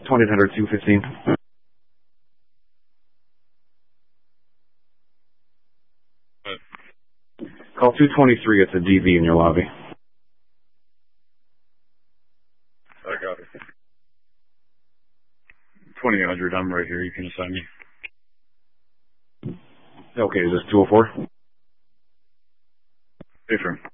2000 215. Call 223. It's a DV in your lobby. I got it. 2000, I'm right here. You can assign me. Okay, is this 204? Different.